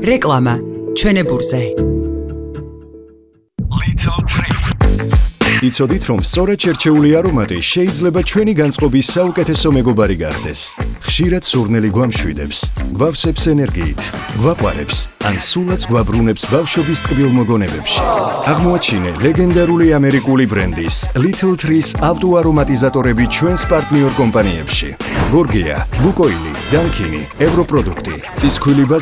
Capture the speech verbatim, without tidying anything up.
რეკლამა ჩვენებურზე. Little Tree. იცოდით, რომ სწორად შერჩეული არომატი შეიძლება ჩვენი განწყობის საუკეთესო მეგობარი გახდეს. ხშირად სურნელი გვამშვიდებს, გვავსებს ენერგიით, გვაყვარებს, ან სულაც გვაბრუნებს ბავშვობის ტკბილ მოგონებებში. აღმოაჩინე ლეგენდარული ამერიკული ბრენდის Little Trees ავტოარომატიზატორები ჩვენს პარტნიორ კომპანიებში. გორგია, ლუკოილი, დანკინი, ევროპროდუქტი, წისქვილი